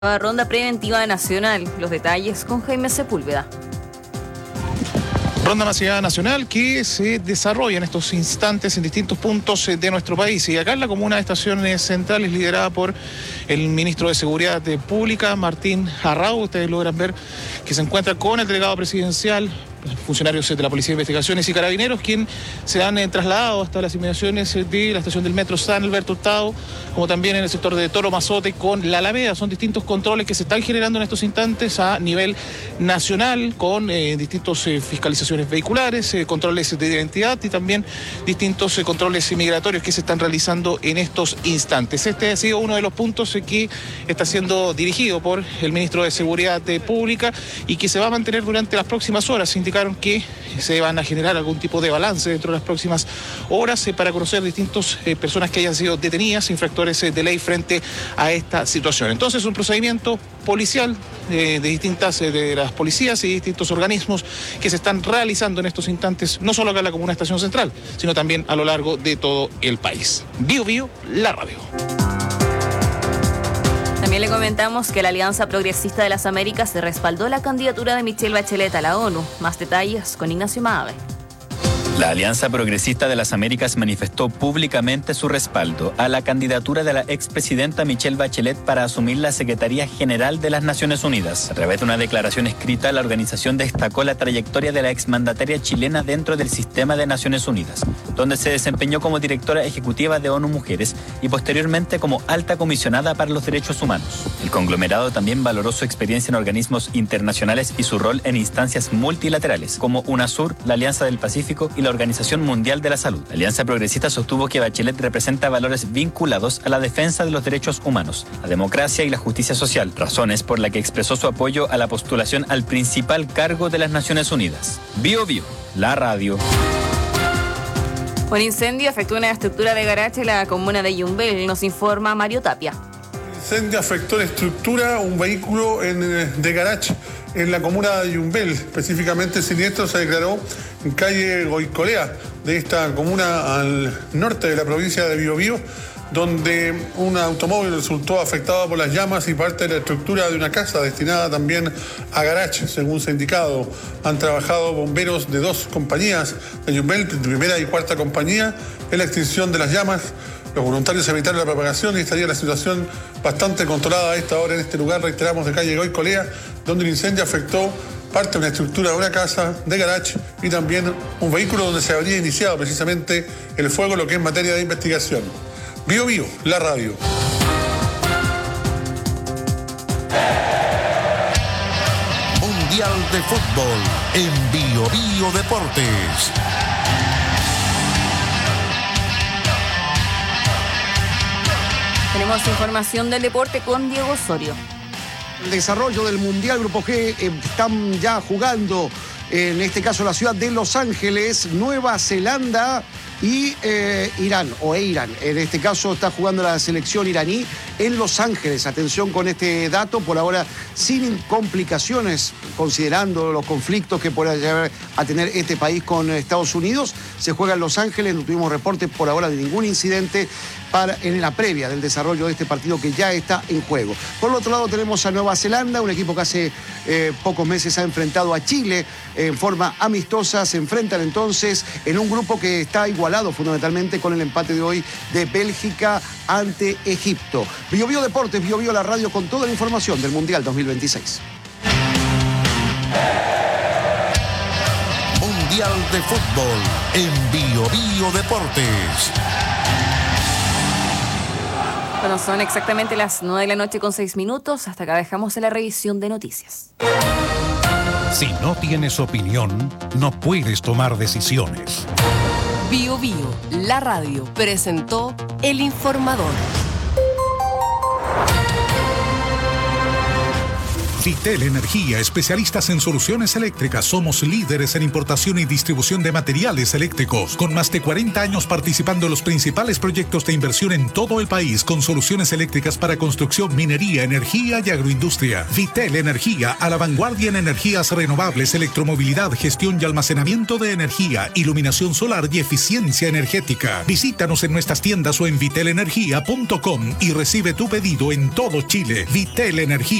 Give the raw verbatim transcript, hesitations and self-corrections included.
Ronda preventiva nacional. Los detalles con Jaime Sepúlveda. Ronda masiva nacional que se desarrolla en estos instantes en distintos puntos de nuestro país. Y acá en la comuna de Estaciones Centrales, liderada por el ministro de Seguridad Pública, Martín Arrau. Ustedes logran ver que se encuentra con el delegado presidencial, funcionarios de la Policía de Investigaciones y Carabineros, quien se han eh, trasladado hasta las inmediaciones de la estación del metro San Alberto Hurtado, como también en el sector de Toro Mazote con la Alameda. Son distintos controles que se están generando en estos instantes a nivel nacional, con eh, distintos eh, fiscalizaciones vehiculares, eh, controles de identidad y también distintos eh, controles migratorios que se están realizando en estos instantes. Este ha sido uno de los puntos eh, que está siendo dirigido por el ministro de Seguridad eh, Pública y que se va a mantener durante las próximas horas. Indicaron que se van a generar algún tipo de balance dentro de las próximas horas eh, para conocer distintas eh, personas que hayan sido detenidas, infractores eh, de ley frente a esta situación. Entonces, un procedimiento policial eh, de distintas eh, de las policías y distintos organismos que se están realizando en estos instantes, no solo acá en la comuna Estación Central, sino también a lo largo de todo el país. Bio Bio, la radio. También le comentamos que la Alianza Progresista de las Américas se respaldó la candidatura de Michelle Bachelet a la ONU. Más detalles con Ignacio Maave. La Alianza Progresista de las Américas manifestó públicamente su respaldo a la candidatura de la expresidenta Michelle Bachelet para asumir la Secretaría General de las Naciones Unidas. A través de una declaración escrita, la organización destacó la trayectoria de la exmandataria chilena dentro del sistema de Naciones Unidas, donde se desempeñó como directora ejecutiva de ONU Mujeres y posteriormente como alta comisionada para los derechos humanos. El conglomerado también valoró su experiencia en organismos internacionales y su rol en instancias multilaterales, como UNASUR, la Alianza del Pacífico y la Organización Mundial de la Salud. La Alianza Progresista sostuvo que Bachelet representa valores vinculados a la defensa de los derechos humanos, la democracia y la justicia social, razones por las que expresó su apoyo a la postulación al principal cargo de las Naciones Unidas. Bio Bio, la radio. Un incendio afectó una estructura de garaje en la comuna de Yumbel, nos informa Mario Tapia. El incendio afectó la estructura, un vehículo en, de garage en la comuna de Yumbel. Específicamente el siniestro se declaró en calle Goicolea de esta comuna al norte de la provincia de Biobío, donde un automóvil resultó afectado por las llamas y parte de la estructura de una casa destinada también a garage, según se ha indicado. Han trabajado bomberos de dos compañías de Yumbel, primera y cuarta compañía, en la extinción de las llamas. Los voluntarios evitaron la propagación y estaría la situación bastante controlada a esta hora en este lugar, reiteramos, de calle Goicolea, donde el incendio afectó parte de una estructura de una casa de garage y también un vehículo donde se habría iniciado precisamente el fuego, lo que es materia de investigación. Bio Bio, la radio. Mundial de Fútbol en Bio Bio Deportes. Tenemos información del deporte con Diego Osorio. El desarrollo del Mundial Grupo G, eh, están ya jugando, en este caso la ciudad de Los Ángeles, Nueva Zelanda y eh, Irán, o Irán. En este caso está jugando la selección iraní en Los Ángeles. Atención con este dato, por ahora sin complicaciones, considerando los conflictos que puede llegar a tener este país con Estados Unidos. Se juega en Los Ángeles, no tuvimos reporte por ahora de ningún incidente para, en la previa del desarrollo de este partido que ya está en juego. Por el otro lado tenemos a Nueva Zelanda, un equipo que hace eh, pocos meses ha enfrentado a Chile en forma amistosa. Se enfrentan entonces en un grupo que está igualado fundamentalmente con el empate de hoy de Bélgica ante Egipto. Bio Bio Deportes, Bio Bio la radio con toda la información del Mundial dos mil veintiséis. Mundial de Fútbol en Bio Bio Deportes. Bueno, son exactamente las nueve de la noche con seis minutos. Hasta acá dejamos la revisión de noticias. Si no tienes opinión, no puedes tomar decisiones. Bio Bio, la radio, presentó El Informador. Vitel Energía, especialistas en soluciones eléctricas. Somos líderes en importación y distribución de materiales eléctricos, con más de cuarenta años participando en los principales proyectos de inversión en todo el país, con soluciones eléctricas para construcción, minería, energía y agroindustria. Vitel Energía, a la vanguardia en energías renovables, electromovilidad, gestión y almacenamiento de energía, iluminación solar y eficiencia energética. Visítanos en nuestras tiendas o en vitel energía punto com y recibe tu pedido en todo Chile. Vitel Energía.